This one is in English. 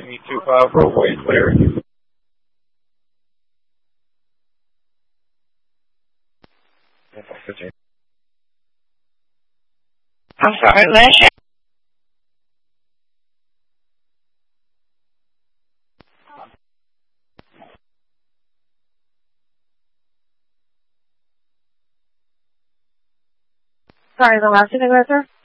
Me25 roadway clear. I'm sorry, last year. Sorry, the last thing I got, sir?